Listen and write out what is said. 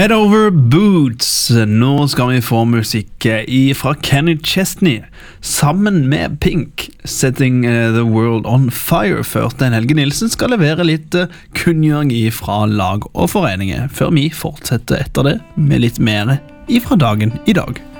Head Over Boots. Nå skal vi få musikk fra Kenny Chesney sammen med Pink. Setting the World on Fire. Først Helge Nilsen skal levere litt kunngjøring fra lag og foreninger, før vi fortsetter etter det med litt mer fra dagen i dag.